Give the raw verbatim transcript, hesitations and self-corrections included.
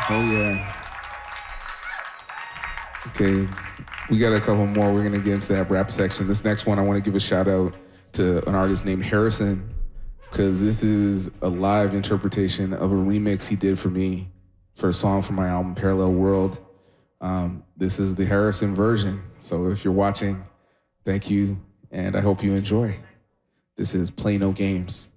Oh, yeah. Okay, we got a couple more. We're gonna get into that rap section. This next one, I wanna give a shout out to an artist named Harrison, because this is a live interpretation of a remix he did for me for a song from my album, Parallel World. Um, this is the Harrison version. So if you're watching, thank you, and I hope you enjoy. This is Play No Games.